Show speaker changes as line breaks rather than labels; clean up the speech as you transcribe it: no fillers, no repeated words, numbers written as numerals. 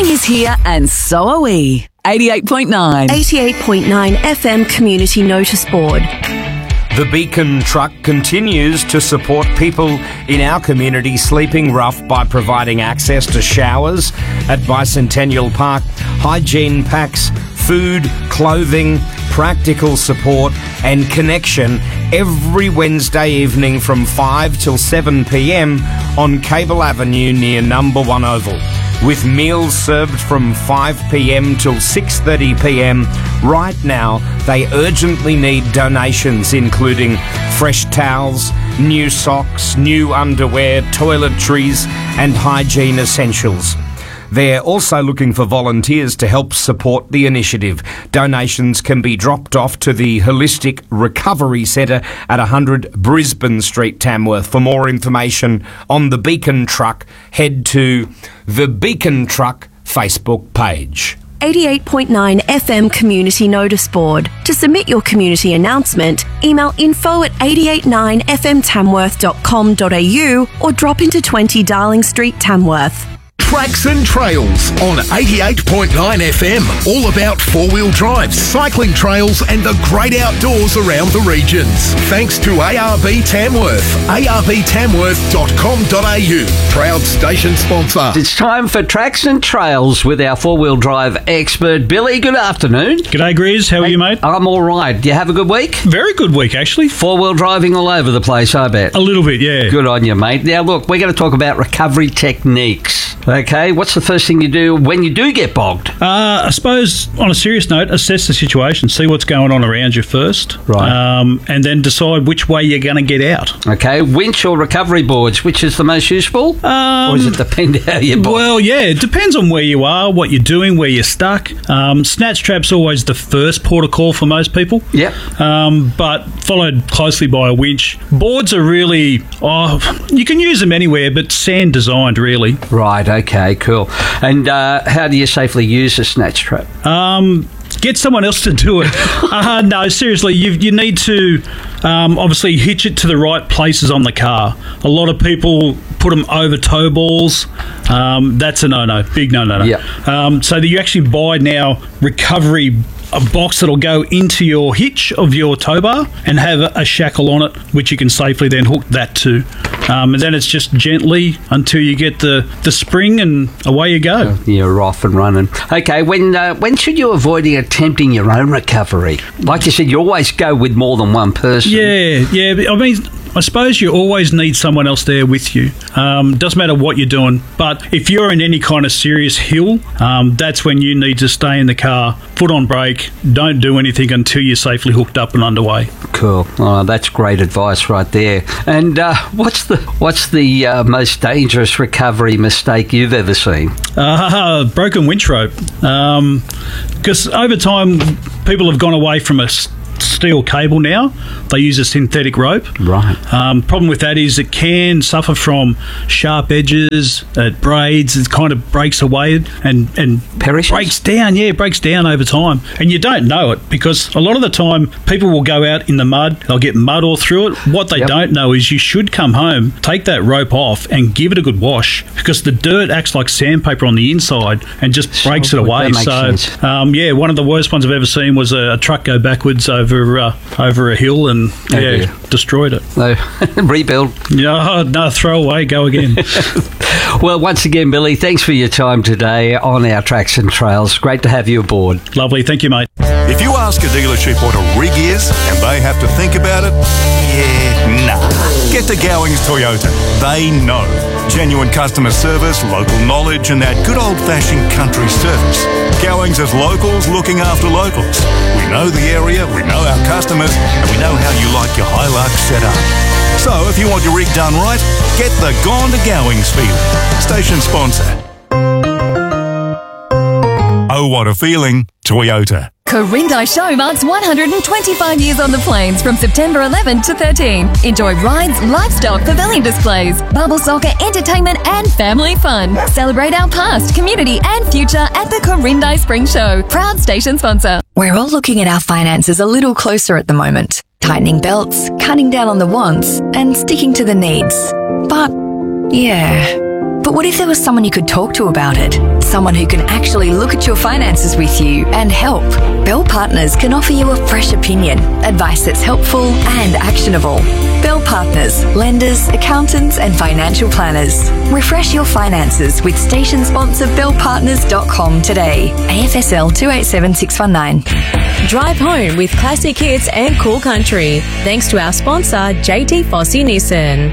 Spring is here and so are we. 88.9.
88.9 FM Community Notice Board.
The Beacon Truck continues to support people in our community sleeping rough by providing access to showers at Bicentennial Park, hygiene packs, food, clothing, practical support and connection every Wednesday evening from 5 till 7 p.m. on Cable Avenue near Number 1 Oval. With meals served from 5 p.m. till 6:30 p.m. Right now, they urgently need donations including fresh towels, new socks, new underwear, toiletries and hygiene essentials. They're also looking for volunteers to help support the initiative. Donations can be dropped off to the Holistic Recovery Centre at 100 Brisbane Street, Tamworth. For more information on the Beacon Truck, head to the Beacon Truck Facebook page.
88.9 FM Community Notice Board. To submit your community announcement, email info@889fmtamworth.com.au or drop into 20 Darling Street, Tamworth.
Tracks and Trails on 88.9 FM. All about four-wheel drives, cycling trails and the great outdoors around the regions. Thanks to ARB Tamworth. arbtamworth.com.au. Proud station sponsor.
It's time for Tracks and Trails with our four-wheel drive expert, Billy. Good afternoon.
G'day, Grizz. How are you, mate?
I'm all right. Do you have a good week?
Very good week, actually.
Four-wheel driving all over the place, I bet.
A little bit, yeah.
Good on you, mate. Now, look, we're going to talk about recovery techniques. Okay, what's the first thing you do when you do get bogged?
I suppose, on a serious note, assess the situation. See what's going on around you first.
Right.
And then decide which way you're going to get out.
Okay, winch or recovery boards, which is the most useful? Or does it depend how you're bogged?
Well, yeah, it depends on where you are, what you're doing, where you're stuck. Snatch trap's always the first port of call for most people.
Yep.
But followed closely by a winch. Boards are really, you can use them anywhere, but sand designed, really.
Right, okay, cool. And how do you safely use a snatch trap?
Get someone else to do it. No, seriously, you need to obviously hitch it to the right places on the car. A lot of people put them over tow balls. That's a no-no, big no-no.
Yeah.
So that you actually buy now recovery, a box that'll go into your hitch of your tow bar and have a shackle on it, which you can safely then hook that to. And then it's just gently until you get the spring and away you go.
You're off and running. Okay, when should you avoid attempting your own recovery? Like you said, you always go with more than one person.
Yeah. I mean, I suppose you always need someone else there with you. Doesn't matter what you're doing, but if you're in any kind of serious hill, that's when you need to stay in the car, foot on brake, don't do anything until you're safely hooked up and underway.
Cool. Oh, that's great advice right there. And what's the most dangerous recovery mistake you've ever seen?
Broken winch rope. Because over time, people have gone away from a steel cable now. They use a synthetic rope.
Right.
Problem with that is it can suffer from sharp edges, it braids, it kind of breaks away and
perishes?
Breaks down over time. And you don't know it because a lot of the time people will go out in the mud, they'll get mud all through it. What they don't know is you should come home, take that rope off and give it a good wash because the dirt acts like sandpaper on the inside and just breaks it away.
That makes sense.
One of the worst ones I've ever seen was a truck go backwards over a hill and destroyed it.
No, rebuild.
No, throw away, go again.
Well, once again, Billy, thanks for your time today on our Tracks and Trails. Great to have you aboard.
Lovely, thank you, mate.
If you ask a dealership what a rig is and they have to think about it, get to Gowings Toyota. They know. Genuine customer service, local knowledge and that good old-fashioned country service. Gowings is locals looking after locals. We know the area, we know our customers and we know how you like your Hilux set up. So if you want your rig done right, get the Gone to Gowings feeling. Station sponsor. Oh, what a feeling. Toyota.
Corindai Show marks 125 years on the plains from September 11 to 13. Enjoy rides, livestock, pavilion displays, bubble soccer, entertainment and family fun. Celebrate our past, community and future at the Corindai Spring Show. Proud station sponsor.
We're all looking at our finances a little closer at the moment. Tightening belts, cutting down on the wants and sticking to the needs. But, But what if there was someone you could talk to about it? Someone who can actually look at your finances with you and help. Bell Partners can offer you a fresh opinion, advice that's helpful and actionable. Bell Partners, lenders, accountants and financial planners. Refresh your finances with station sponsor bellpartners.com today. AFSL 287619.
Drive home with classic hits and cool country. Thanks to our sponsor, JT Fossey Nissan.